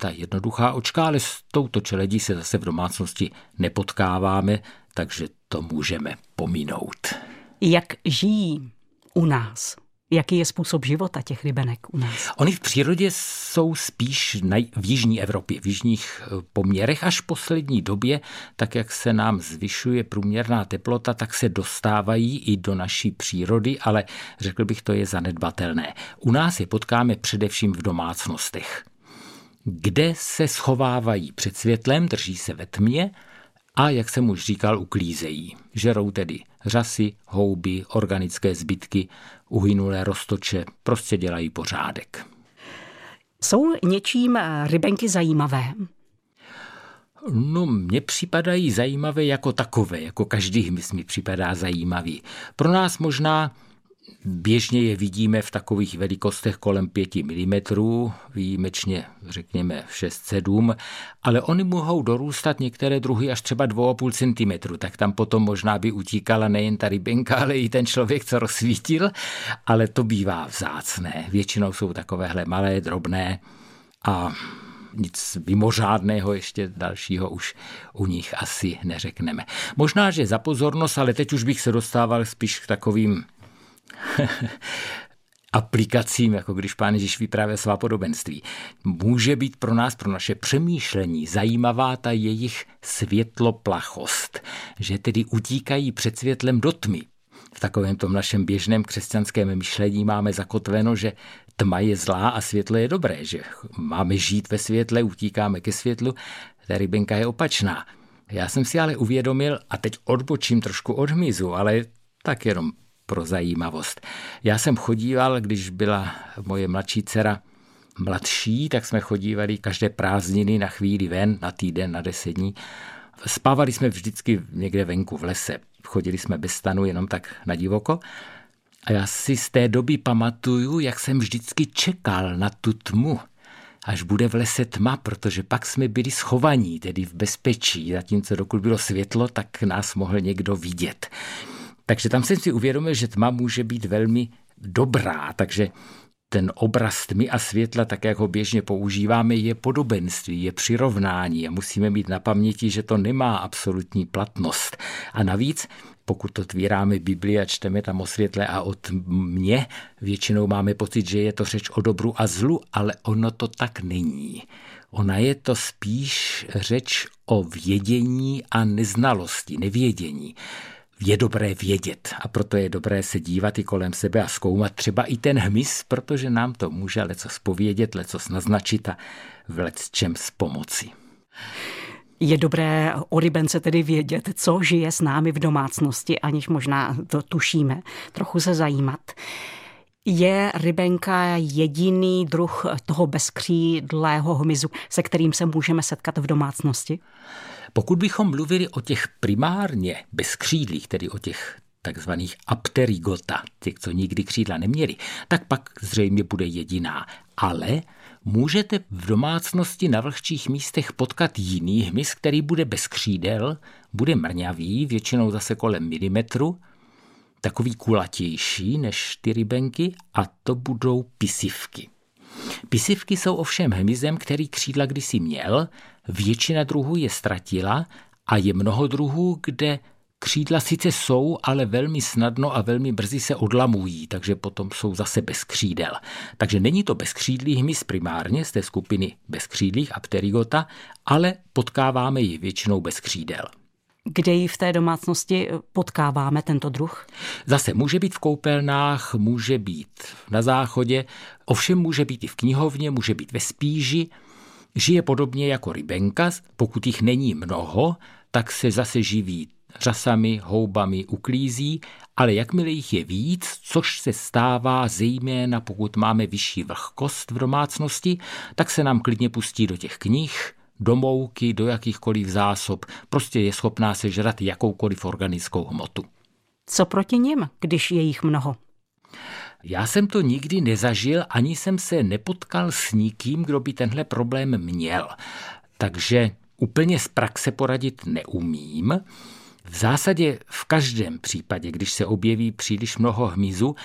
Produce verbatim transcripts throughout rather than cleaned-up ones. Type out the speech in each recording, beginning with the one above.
ta jednoduchá očka, ale s touto čeledí se zase v domácnosti nepotkáváme, takže to můžeme pominout. Jak žijí u nás? Jaký je způsob života těch rybenek u nás? Oni v přírodě jsou spíš v jižní Evropě, v jižních poměrech. Až v poslední době, tak jak se nám zvyšuje průměrná teplota, tak se dostávají i do naší přírody, ale řekl bych, to je zanedbatelné. U nás je potkáme především v domácnostech, kde se schovávají před světlem, drží se ve tmě a, jak jsem už říkal, uklízejí. Žerou tedy řasy, houby, organické zbytky, uhynulé roztoče, prostě dělají pořádek. Jsou něčím rybenky zajímavé? No, mně připadají zajímavé jako takové, jako každý hmyz mi připadá zajímavý. Pro nás možná běžně je vidíme v takových velikostech kolem pěti milimetrů, výjimečně řekněme šest sedm, ale oni mohou dorůstat některé druhy až třeba dva a půl centimetru, tak tam potom možná by utíkala nejen ta rybenka, ale i ten člověk, co rozsvítil, ale to bývá vzácné. Většinou jsou takovéhle malé, drobné a nic mimořádného ještě dalšího už u nich asi neřekneme. Možná, že za pozornost, ale teď už bych se dostával spíš k takovým aplikacím, jako když Pán Ježíš vyprávěl svá podobenství. Může být pro nás, pro naše přemýšlení zajímavá ta jejich světloplachost, že tedy utíkají před světlem do tmy. V takovém tom našem běžném křesťanském myšlení máme zakotveno, že tma je zlá a světlo je dobré, že máme žít ve světle, utíkáme ke světlu, ta rybenka je opačná. Já jsem si ale uvědomil, a teď odbočím trošku od hmyzu, ale tak jenom pro zajímavost. Já jsem chodíval, když byla moje mladší dcera mladší, tak jsme chodívali každé prázdniny na chvíli ven, na týden, na deset dní. Spávali jsme vždycky někde venku v lese. Chodili jsme bez stanu, jenom tak na divoko. A já si z té doby pamatuju, jak jsem vždycky čekal na tu tmu, až bude v lese tma, protože pak jsme byli schovaní, tedy v bezpečí. Zatímco dokud bylo světlo, tak nás mohl někdo vidět. Takže tam jsem si uvědomil, že tma může být velmi dobrá, takže ten obraz tmy a světla, tak jak ho běžně používáme, je podobenství, je přirovnání a musíme mít na paměti, že to nemá absolutní platnost. A navíc, pokud otvíráme Bibli a čteme tam o světle a o tmě, většinou máme pocit, že je to řeč o dobru a zlu, ale ono to tak není. Ona je to spíš řeč o vědění a neznalosti, nevědění. Je dobré vědět a proto je dobré se dívat i kolem sebe a zkoumat třeba i ten hmyz, protože nám to může lecos povědět, lecos naznačit a v lecčem pomoci. Je dobré o rybence tedy vědět, co žije s námi v domácnosti, aniž možná to tušíme, trochu se zajímat. Je rybenka jediný druh toho bezkřídlého hmyzu, se kterým se můžeme setkat v domácnosti? Pokud bychom mluvili o těch primárně bezkřídlých, tedy o těch takzvaných apterygota, těch, co nikdy křídla neměli, tak pak zřejmě bude jediná. Ale můžete v domácnosti na vlhčích místech potkat jiný hmyz, který bude bez křídel, bude mrňavý, většinou zase kolem milimetru, takový kulatější než ty rybenky, a to budou pisivky. Pisivky jsou ovšem hmyzem, který křídla kdysi měl, většina druhů je ztratila a je mnoho druhů, kde křídla sice jsou, ale velmi snadno a velmi brzy se odlamují, takže potom jsou zase bez křídel. Takže není to bezkřídlý hmyz primárně z té skupiny bezkřídlých apterygota, ale potkáváme ji většinou bez křídel. Kde ji v té domácnosti potkáváme, tento druh? Zase může být v koupelnách, může být na záchodě, ovšem může být i v knihovně, může být ve spíži. Žije podobně jako rybenka, pokud jich není mnoho, tak se zase živí řasami, houbami, uklízí, ale jakmile jich je víc, což se stává zejména pokud máme vyšší vlhkost v domácnosti, tak se nám klidně pustí do těch knih, do mouky, do jakýchkoliv zásob, prostě je schopná sežrat jakoukoliv organickou hmotu. Co proti nim, když je jich mnoho? Já jsem to nikdy nezažil, ani jsem se nepotkal s nikým, kdo by tenhle problém měl. Takže úplně z praxe poradit neumím. V zásadě v každém případě, když se objeví příliš mnoho hmyzu,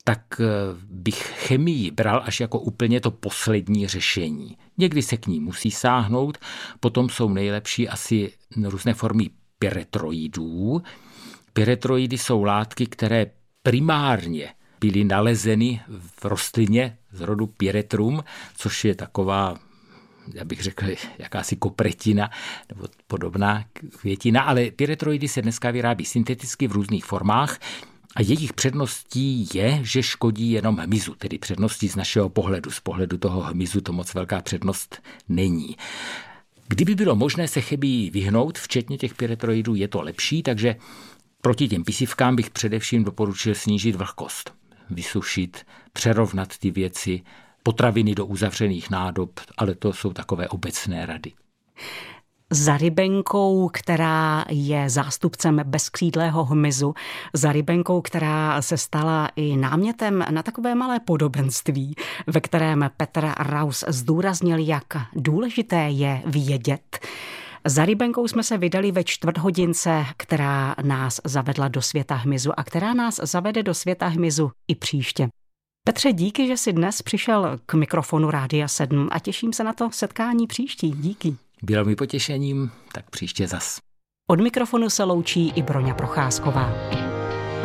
tak bych chemii bral až jako úplně to poslední řešení. Někdy se k ní musí sáhnout, potom jsou nejlepší asi různé formy pyretroidů. Pyretroidy jsou látky, které primárně byly nalezeny v rostlině z rodu Pyrethrum, což je taková, já bych řekl, jakási kopretina nebo podobná květina, ale pyretroidy se dneska vyrábí synteticky v různých formách a jejich předností je, že škodí jenom hmyzu, tedy předností z našeho pohledu. Z pohledu toho hmyzu to moc velká přednost není. Kdyby bylo možné se chemii vyhnout, včetně těch pyretroidů, je to lepší, takže proti těm pisivkám bych především doporučil snížit vlhkost, vysušit, přerovnat ty věci, potraviny do uzavřených nádob, ale to jsou takové obecné rady. Za rybenkou, která je zástupcem bezkřídlého hmyzu, za rybenkou, která se stala i námětem na takové malé podobenství, ve kterém Petr Raus zdůraznil, jak důležité je vědět. Za rybenkou jsme se vydali ve čtvrthodince, která nás zavedla do světa hmyzu a která nás zavede do světa hmyzu i příště. Petře, díky, že jsi dnes přišel k mikrofonu Rádia sedm a těším se na to setkání příští. Díky. Bylo mi potěšením, tak příště zas. Od mikrofonu se loučí i Broňa Procházková.